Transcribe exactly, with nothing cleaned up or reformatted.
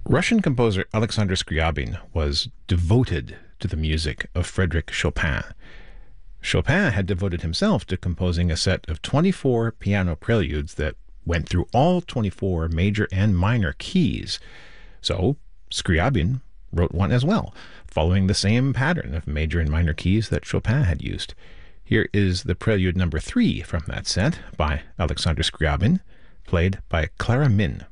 Russian composer Alexander Scriabin was devoted to the music of Frédéric Chopin. Chopin had devoted himself to composing a set of twenty-four piano preludes that went through all twenty-four major and minor keys. So Scriabin wrote one as well, following the same pattern of major and minor keys that Chopin had used. Here is the prelude number three from that set by Alexander Scriabin, played by Clara Min.